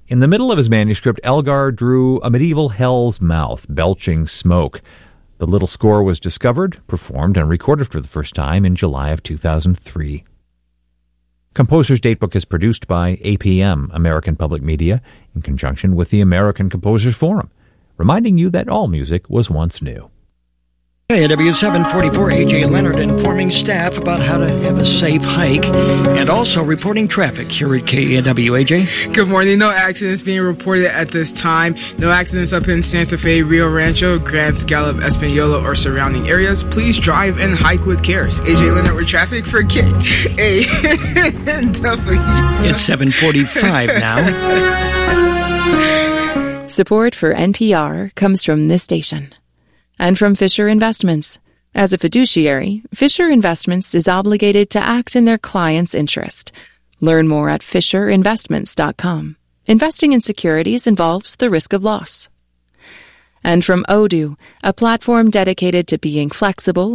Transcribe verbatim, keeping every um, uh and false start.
In the middle of his manuscript, Elgar drew a medieval hell's mouth, belching smoke. The little score was discovered, performed, and recorded for the first time in July of two thousand three. Composer's Datebook is produced by A P M, American Public Media, in conjunction with the American Composers Forum, reminding you that all music was once new. K A W seven forty-four, A J Leonard informing staff about how to have a safe hike and also reporting traffic here at K A W. A J? Good morning. No accidents being reported at this time. No accidents up in Santa Fe, Rio Rancho, Grants, Gallup, Espanola, or surrounding areas. Please drive and hike with care. A J Leonard with traffic for K A W. It's seven forty-five now. Support for N P R comes from this station. And from Fisher Investments. As a fiduciary, Fisher Investments is obligated to act in their client's interest. Learn more at fisher investments dot com. Investing in securities involves the risk of loss. And from Odoo, a platform dedicated to being flexible